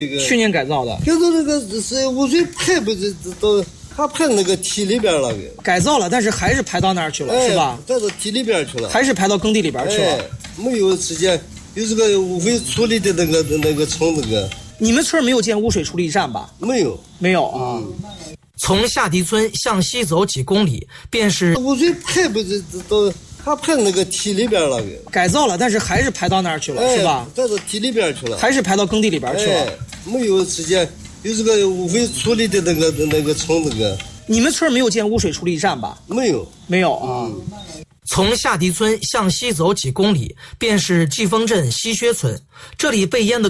去年改造的， 改造那个是污水排不是都还排那个堤里边了， 改造了，但是还是排到那儿去了，是吧？ 排到堤里边去了， 还是排到耕地里边去了。 没有时间，有这个污水处理的那个从那个。 你们村没有建污水处理站吧？没有啊。 从下堤村向西走几公里，便是污水排不是都还排那个堤里边了， 改造了，但是还是排到那儿去了，是吧？ 排到堤里边去了， 还是排到耕地里边去了。 没有时间，有这个污水处理的那个从那个。 你们村没有建污水处理站吧？没有啊。 从下堤村向西走几公里，便是季丰镇西薛村，这里被淹的